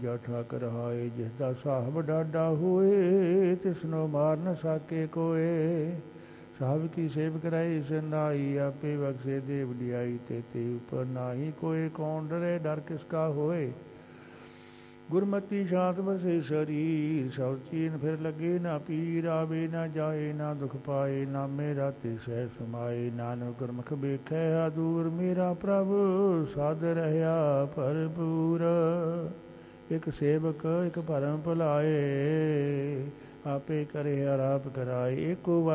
ਜਾ ਠਾਕਰ ਹਾਏ, ਜਿਸ ਦਾ ਸਾਹਿਬ ਡਾਡਾ ਹੋਏ, ਤਿਸਨੋ ਮਾਰ ਨ ਸਾਕੇ ਕੋਏ। ਸਾਹਿਬ ਕੀ ਸੇਵ ਕਰਾਈ ਸੰਦਾਈ, ਆਪੇ ਬਖਸ਼ੇ ਦੇ ਵਡਿਆਈ, ਤੇ ਉਪਰ ਨਾਹੀ ਕੋਏ। ਕੌਣ ਡਰੇ ਡਰ ਕਿਸਕਾ ਹੋਏ, ਗੁਰਮਤੀ ਸ਼ਾਂਤ ਬਸੇ ਸਰੀਰ। ਸਭ ਚੀਨ ਫਿਰ ਲੱਗੇ ਨਾ ਪੀਰ, ਆਵੇ ਨਾ ਜਾਏ ਨਾ ਦੁਖ ਪਾਏ। ਨਾਮੇ ਰਾਤੇ ਸਹਿ ਸਮਾਏ, ਨਾਨਕ ਗੁਰਮੁਖ ਵੇਖੈ ਦੂਰ। ਮੇਰਾ ਪ੍ਰਭ ਸਾਧ ਰਹਿਆ ਭਰਪੂਰ। ਇਕ ਸੇਵਕ ਇਕ ਭਰਮ ਭੁਲਾਏ, ਆਪੇ ਕਰੇ ਹਰ ਆਪ ਕਰਾਏ। ਏਕੋ